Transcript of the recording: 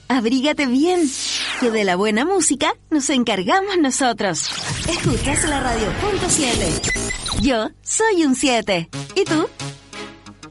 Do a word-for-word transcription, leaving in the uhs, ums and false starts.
abrígate bien, que de la buena música nos encargamos nosotros. Escuchas la radio punto siete. Yo soy un siete. ¿Y tú?